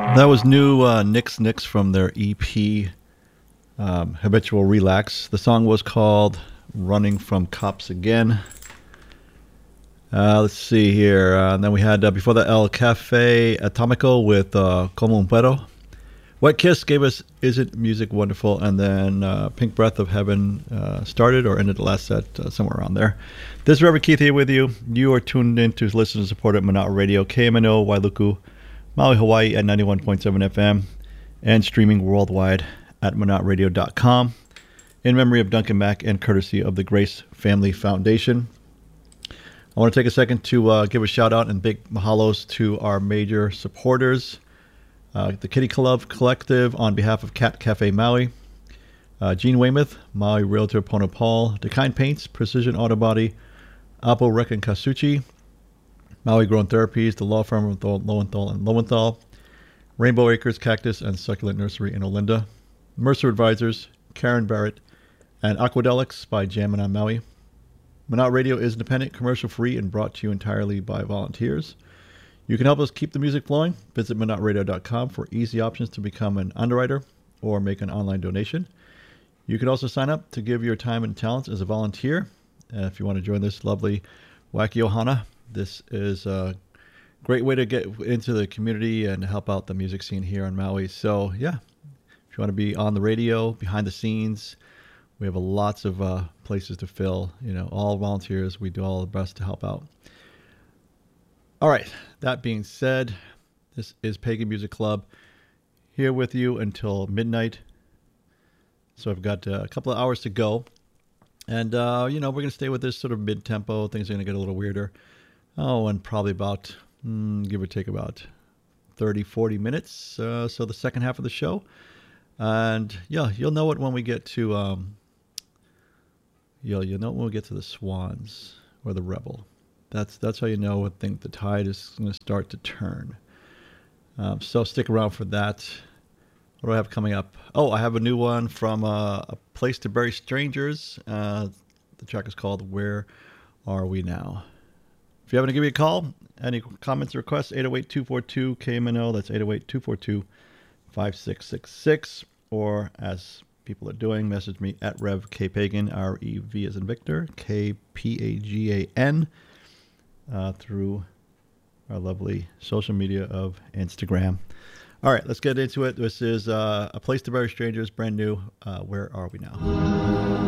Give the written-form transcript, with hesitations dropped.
That was new Nix from their EP Habitual Relax. The song was called Running from Cops Again. Let's see here. And then we had before that El Cafe Atomico with Como Un Pero. Wet Kiss gave us Isn't Music Wonderful? And then Pink Breath of Heaven started or ended the last set somewhere around there. This is Reverend Keith here with you. You are tuned in to listen and support at Manat Radio, KMNO, Wailuku, Maui, Hawaii at 91.7 FM, and streaming worldwide at manatradio.com in memory of Duncan Mack and courtesy of the Grace Family Foundation. I want to take a second to give a shout out and big mahalos to our major supporters. The Kitty Club Collective on behalf of Cat Cafe Maui, Gene Weymouth, Maui Realtor Pono Paul, Dekind Paints, Precision Auto Body, Apo Reckon Kasuchi, Maui Grown Therapies, the law firm of Lowenthal and Lowenthal, Rainbow Acres Cactus and Succulent Nursery in Olinda, Mercer Advisors, Karen Barrett, and Aquadelics by Jammin' on Maui. Manat Radio is independent, commercial-free, and brought to you entirely by volunteers. You can help us keep the music flowing. Visit manatradio.com for easy options to become an underwriter or make an online donation. You can also sign up to give your time and talents as a volunteer. If you want to join this lovely wacky ohana, this is a great way to get into the community and help out the music scene here on Maui. So, yeah, if you want to be on the radio, behind the scenes, we have lots of places to fill. You know, all volunteers. We do all the best to help out. All right, that being said, this is Pagan Music Club here with you until midnight. So I've got a couple of hours to go. And, we're going to stay with this sort of mid-tempo. Things are going to get a little weirder. Oh, and probably about, give or take about 30, 40 minutes. So the second half of the show. And, yeah, you'll know it when we get to, you'll know it when we get to the Swans or the Rebel. That's how you know I think the tide is going to start to turn. So stick around for that. What do I have coming up? Oh, I have a new one from A Place to Bury Strangers. The track is called Where Are We Now? If you happen to give me a call, any comments or requests, 808-242-KMNO. That's 808-242-5666. Or, as people are doing, message me at RevKPagan, R-E-V as in Victor, K-P-A-G-A-N, through our lovely social media of Instagram. All right, let's get into it. This is A Place to Bury Strangers, brand new. Where Are We Now?